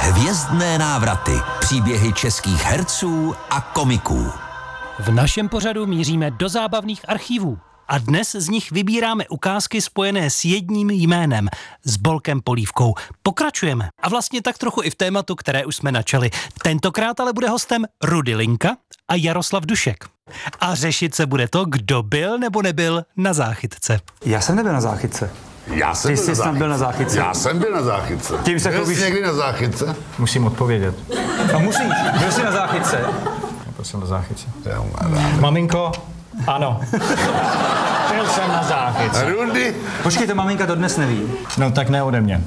Hvězdné návraty, příběhy českých herců a komiků. V našem pořadu míříme do zábavných archívů a dnes z nich vybíráme ukázky spojené s jedním jménem, s Bolkem Polívkou. Pokračujeme a vlastně tak trochu i v tématu, které už jsme načali. Tentokrát ale bude hostem Rudy Linka a Jaroslav Dušek. A řešit se bude to, kdo byl nebo nebyl na záchytce. Já jsem nebyl na záchytce. Ty jsi snad byl na záchytce. Já jsem byl na záchytce. Tím se byl jsi někdy na záchytce? Musím odpovědět. No musíš. Byl jsi na záchytce? Byl jsem na záchytce. Maminko? Ano. Byl jsem na záchytce. Rudy? Počkejte, maminka to dnes neví. No tak ne ode mě.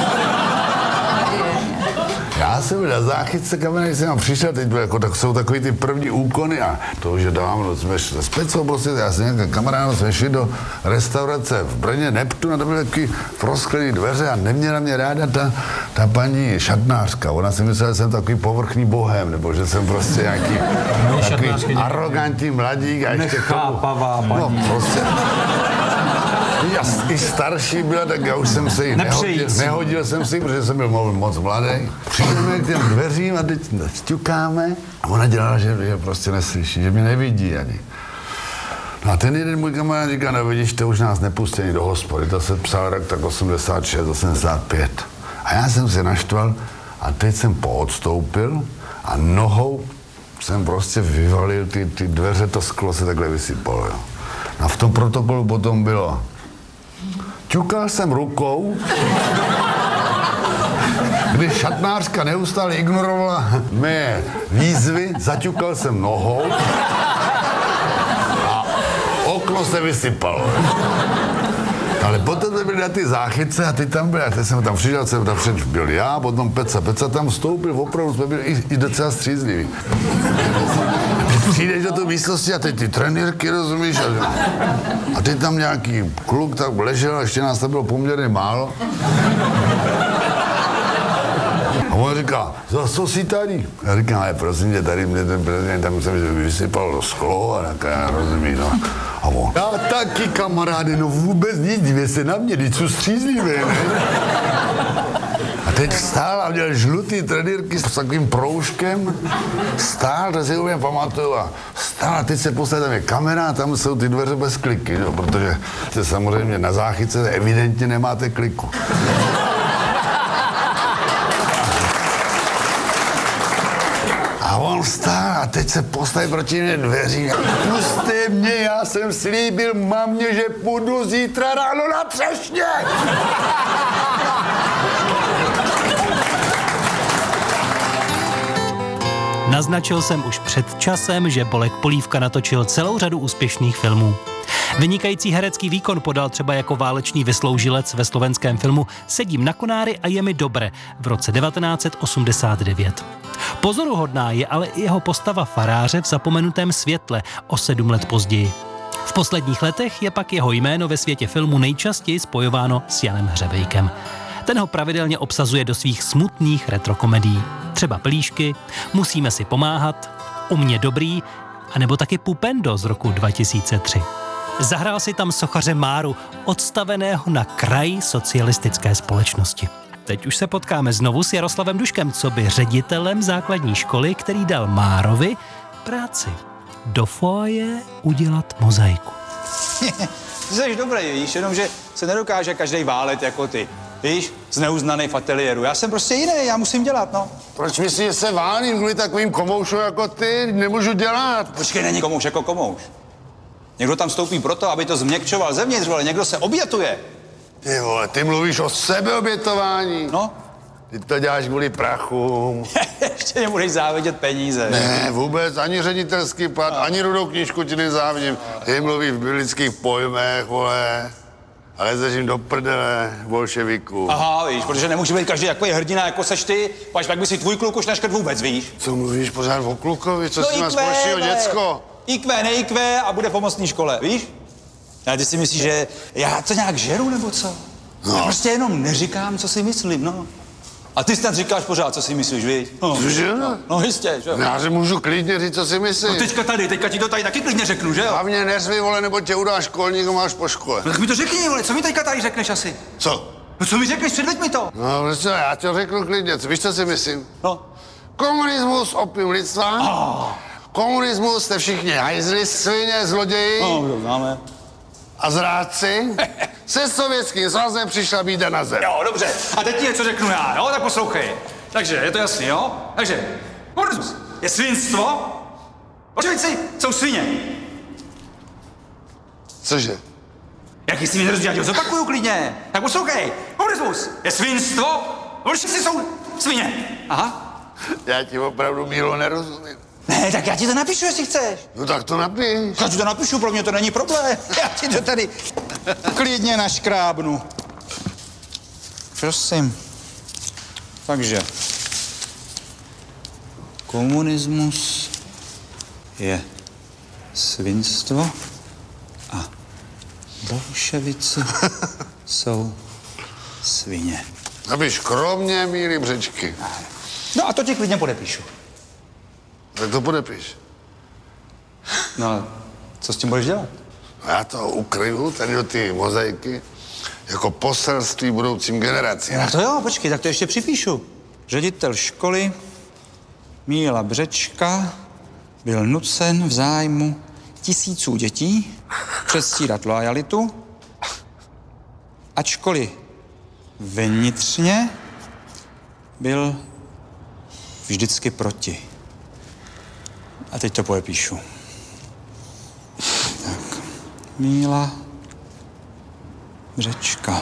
Já jsem byl na záchytce, kamarád, jsem tam přišel, teď byl, jako, tak jsou takový ty první úkony a to už je dávno, jsme šli specobosy, já jsem nějaká kamaráda, jsme šli do restaurace v Brně Neptun a to byly takový prosklený dveře a neměla mě ráda ta paní šatnářka, ona si myslela, že jsem takový povrchní bohem, nebo že jsem prostě nějaký takový arrogantní mladík a ještě nechápavá paní. No prostě. I starší byla, tak já už jsem se jí nehodil jsem si, protože jsem byl moc mladý. Přijdeme k těm dveřím a teď ťukáme a ona dělala, že prostě neslyší, že mě nevidí ani. No a ten jeden můj kamarád říká, no vidíš, to už nás nepustí ani do hospody, to se psal rok tak 86, 85. A já jsem se naštval a teď jsem poodstoupil a nohou jsem prostě vyvalil ty dveře, to sklo se takhle vysypalo. Jo. A v tom protokolu potom bylo: ťukal jsem rukou, když šatnářka neustále ignorovala mé výzvy, zaťukal jsem nohou a okno se vysypalo. Ale potom to byly na ty záchytce a ty tam byly, já jsem tam přišel, jsem tam byl já, potom Peca tam vstoupil, opravdu jsme byli i docela střízliví. Přijdeš do té místnosti a teď ty trenérky, rozumíš? A teď tam nějaký kluk tak ležel, ještě nás tam bylo poměrně málo. A on říká, za co jsi tady? Já říkám, ale prosím tě, tady mě ten prezident tam jsem vysypal do sklo a tak já rozumím, no. A on, já taky kamaráde, no vůbec nic, dívej se na mě, teď jsou střízlivé, ne? A teď stál a měl žlutý trenýrky s takovým proužkem, stál, to si úplně pamatuju, a stál a teď se postavil, tam je kamera a tam jsou ty dveře bez kliky, no, protože to samozřejmě na záchytce evidentně nemáte kliku. A on stál a teď se postaví proti mě dveří. Puste mě, já jsem slíbil mamě, že půjdu zítra ráno na třešně. Naznačil jsem už před časem, že Bolek Polívka natočil celou řadu úspěšných filmů. Vynikající herecký výkon podal třeba jako válečný vysloužilec ve slovenském filmu Sedím na konári a je mi dobré v roce 1989. Pozoruhodná je ale i jeho postava faráře v Zapomenutém světle o 7 let později. V posledních letech je pak jeho jméno ve světě filmu nejčastěji spojováno s Janem Hřebejkem. Ten ho pravidelně obsazuje do svých smutných retrokomedií. Třeba Plíšky, Musíme si pomáhat, U mě dobrý, anebo taky Pupendo z roku 2003. Zahrál si tam sochaře Máru, odstaveného na kraji socialistické společnosti. Teď už se potkáme znovu s Jaroslavem Duškem, coby ředitelem základní školy, který dal Márovi práci do foaje udělat mozaiku. Ty jsi dobrý, víš, jenomže se nedokáže každej válet jako ty. Víš, zneuznaný v ateliéru. Já jsem prostě jiný, já musím dělat, no. Proč myslíš, že se válím kvůli takovým komoušům jako ty? Nemůžu dělat. Počkej, není komouš jako komouš. Někdo tam vstoupí proto, aby to změkčoval zevnitř, ale někdo se obětuje. Ty vole, ty mluvíš o sebeobětování. No. Ty to děláš kvůli prachům. Ještě nebudeš závidět peníze. Ne, vůbec, ani ředitelský plat, ani rudou knížku ti nezávidím. Ty mluví v biblických pojmech, vole. Ale lezeš jim do prdele, bolševiků. Aha, víš, protože nemůže být každý takový hrdina, jako seš ty, pak by si tvůj kluk už neškrt vůbec, víš? Co mluvíš pořád o klukovi, co si má společného děcko? IQ, ne IQ a bude v pomocné škole, víš? A ty si myslíš, že já to nějak žeru, nebo co? No. Já prostě jenom neříkám, co si myslím, no. A ty snad říkáš pořád, co si myslíš, víš? No. Cože? No jistě, že jo. Já si můžu klidně říct, co si myslím. No teďka ti to tady taky klidně řeknu, že jo? Hlavně neřvi, vole, nebo tě udá školník a máš po škole. No tak mi to řekni, vole, co mi teďka tady řekneš asi? Co? No co mi řekneš, předveď mi to. No, víš co, já ti řeknu klidně, víš, co si myslím? No. Komunismus, opium lidstva. Komunismus, jste všichni hajzli, svině, zloději No, známe. a zrádci. Se Sovětským svazem přišla bída na zem. Jo, dobře. A teď ti něco řeknu já, jo? Tak poslouchej. Takže, je to jasný, jo? Takže, komunismus je svinstvo, bolševici jsou svině. Cože? Jak jsi mi nerozuměl, já zopakuju klidně. Tak poslouchej, komunismus je svinstvo, bolševici jsou svině. Aha. Já ti opravdu, Mílo, nerozumím. Ne, tak já ti to napíšu, jestli chceš. No tak to napiš. Já ti to napíšu, pro mě to není problém. Já ti to tady klidně naškrábnu. Prosím. Takže. Komunismus je svinstvo a bolševici jsou svině. Napiš kromě Míry Břečky. No a to ti klidně podepíšu. Tak to podepiš. No a co s tím budeš dělat? Já to ukryju tady do ty mozaiky jako poselství budoucím generacím. No to jo, počkej, tak to ještě připíšu. Ředitel školy Míla Břečka byl nucen v zájmu tisíců dětí předstírat lojalitu, ačkoliv vnitřně byl vždycky proti. A teď to podepíšu. Tak, Míla Břečka.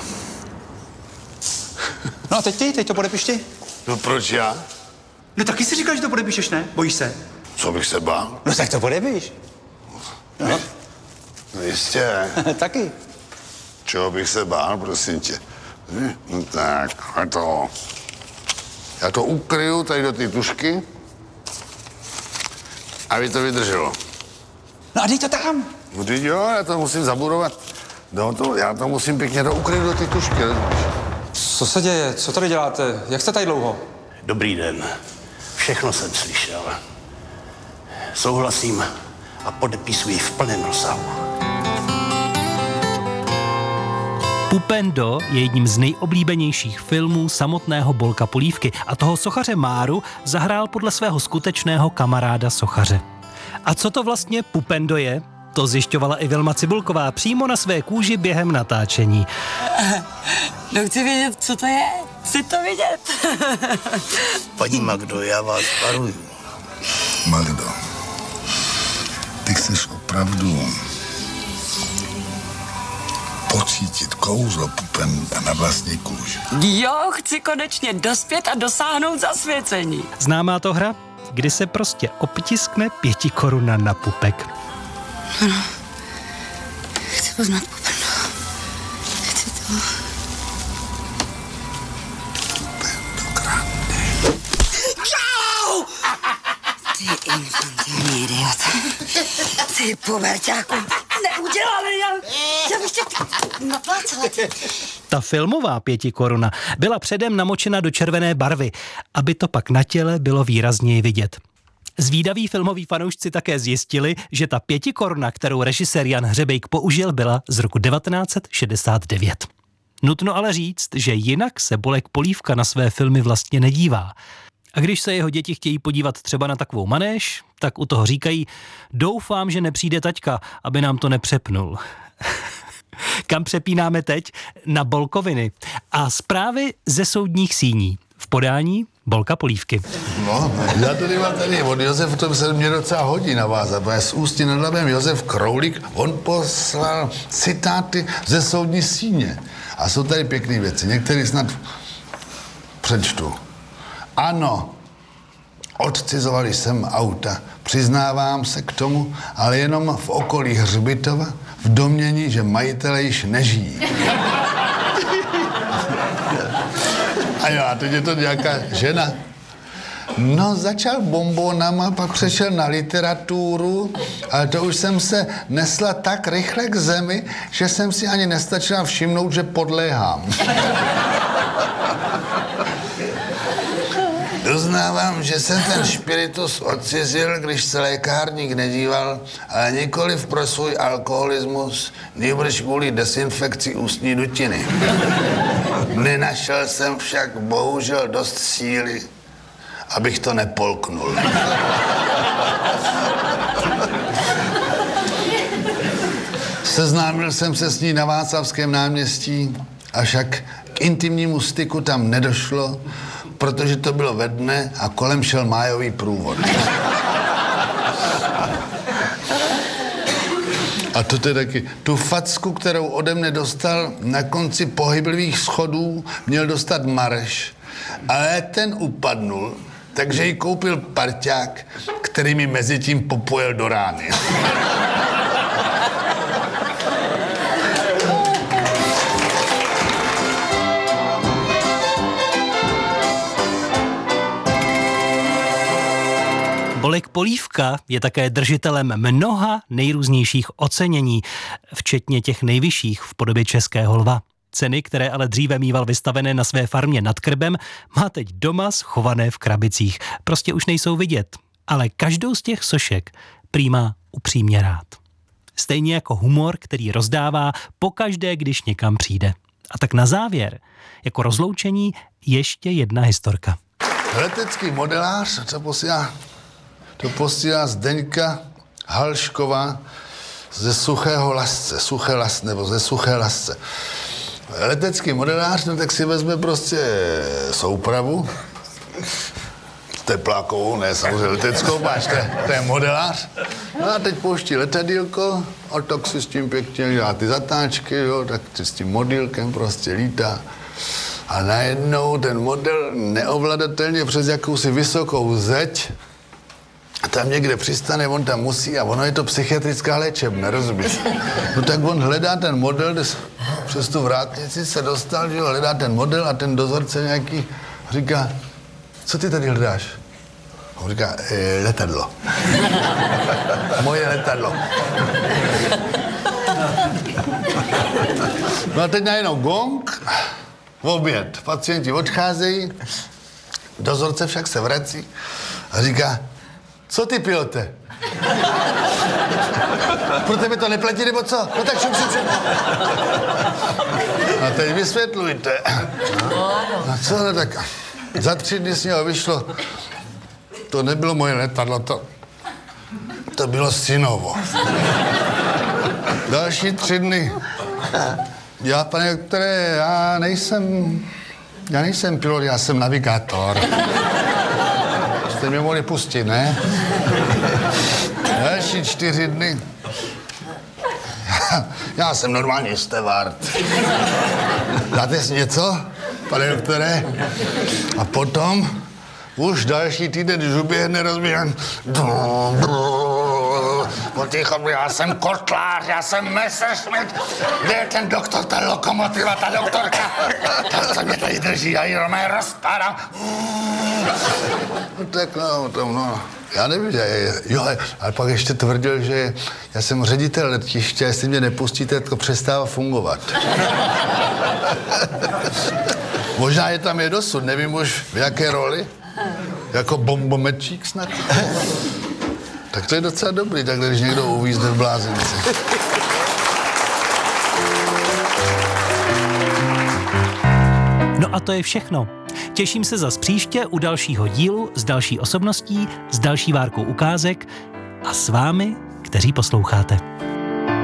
No a teď to podepiš ty? No proč já? No taky si říkal, že to podepíšeš, ne? Bojíš se? Co bych se bál? No tak to podepíš. No. No jistě. Taky. Čeho bych se bál, prosím tě? No tak, já to ukryju tady do ty tušky, aby to vydrželo. No a dej to tam. No teď jo, já to musím zabudovat. Já to musím pěkně ukryt do ty tušky, rozumíš? Co se děje? Co tady děláte? Jak jste tady dlouho? Dobrý den. Všechno jsem slyšel. Souhlasím a podepisuji v plném rozsahu. Pupendo je jedním z nejoblíbenějších filmů samotného Bolka Polívky a toho sochaře Máru zahrál podle svého skutečného kamaráda sochaře. A co to vlastně Pupendo je? To zjišťovala i Vilma Cibulková přímo na své kůži během natáčení. No chci vědět, co to je. Chci to vidět. Paní Magdo, já vás varuju. Magdo, ty chceš opravdu pocítit kouzlo Pupenda na vlastní kůži. Jo, chci konečně dospět a dosáhnout zasvěcení. Známá to hra, kdy se prostě obtiskne 5 koruna na pupek. Ano, chci poznat Pupenda. Chci to. Ty infantilní idiot. Ty puberťáku. Neudělali, já bych tě naplácala. Ta filmová 5 koruna byla předem namočena do červené barvy, aby to pak na těle bylo výrazněji vidět. Zvídaví filmoví fanoušci také zjistili, že ta 5 koruna, kterou režisér Jan Hřebejk použil, byla z roku 1969. Nutno ale říct, že jinak se Bolek Polívka na své filmy vlastně nedívá. A když se jeho děti chtějí podívat třeba na takovou manéž, tak u toho říkají: doufám, že nepřijde taťka, aby nám to nepřepnul. Kam přepínáme teď? Na Bolkoviny a zprávy ze soudních síní. V podání Bolka Polívky. No, já tady mám tady od Josefa, to se mě docela hodí navázat, protože z Ústí nad Labem Josef Kroulík, on poslal citáty ze soudní síně. A jsou tady pěkné věci, některé snad přečtu. Ano, odcizovali jsem auta, přiznávám se k tomu, ale jenom v okolí hřbitova, v domnění, že majitelé již nežijí. A jo, a teď je to nějaká žena. No, začal bombonama, pak přešel na literaturu, ale to už jsem se nesla tak rychle k zemi, že jsem si ani nestačila všimnout, že podléhám. Doznávám, že se ten špiritus odcizil, když se lékárník nedíval, ale nikoliv pro svůj alkoholismus, nýbrž kvůli desinfekci ústní dutiny. Nenašel jsem však bohužel dost síly, abych to nepolknul. Seznámil jsem se s ní na Václavském náměstí, avšak k intimnímu styku tam nedošlo, protože to bylo ve dne a kolem šel májový průvod. A to je taky. Tu facku, kterou ode mne dostal na konci pohyblivých schodů, měl dostat Mareš. Ale ten upadnul, takže ji koupil parťák, který mi mezi tím popojil do rány. Bolek Polívka je také držitelem mnoha nejrůznějších ocenění, včetně těch nejvyšších v podobě českého lva. Ceny, které ale dříve mýval vystavené na své farmě nad Krbem, má teď doma schované v krabicích. Prostě už nejsou vidět, ale každou z těch sošek prý má upřímně rád. Stejně jako humor, který rozdává pokaždé, když někam přijde. A tak na závěr, jako rozloučení, ještě jedna historka. Letecký modelář, to posílá Zdeňka Halšková ze Suchého Lasce. Letecký modelář, no tak si vezme prostě soupravu, teplákovou, ne samozřejmě leteckou, máš, to je modelář. No a teď pouští letadýlko a tak si s tím pěkně dělá ty zatáčky, jo, tak s tím modýlkem prostě lítá. A najednou ten model neovladatelně přes jakousi vysokou zeď a tam někde přistane, on tam musí a ono je to psychiatrická léčebna, rozumíš? No tak on hledá ten model, přes tu vrátnici se dostal, že jo, hledá ten model a ten dozorce nějaký říká, co ty tady hledáš? On říká, letadlo. Moje letadlo. No a teď najednou gong, oběd, pacienti odcházejí, dozorce však se vrací a říká, co ty, pilote? Pro tebe to neplatí, nebo co? No tak šup. A teď vysvětlujte. No co, no tak za 3 dny z něho vyšlo, to nebylo moje letadlo, to bylo synovo. Další 3 dny. Já, pane doktore, já nejsem pilot, já jsem navigátor. Jste mě mohli pustit, ne? Další 4 dny. Já jsem normální stevard. Dáte si něco, pane doktore? A potom už další týden, když uběhne, rozbíhám. Poticho, já jsem kotlář, já jsem Messerschmitt. Kde je ten doktor, ta lokomotiva, ta doktorka? Ta, co mě tady drží, já ji normálně rozpadám. No tak no, já nevím, jo, ale pak ještě tvrdil, že já jsem ředitel letiště, jestli mě nepustíte, to přestává fungovat. Možná je tam dosud, nevím už v jaké roli, jako bombomečík snad. Tak to je docela dobrý, takhle, když někdo uvízne v blázinci. No a to je všechno. Těším se zas příště u dalšího dílu s další osobností, s další várkou ukázek a s vámi, kteří posloucháte.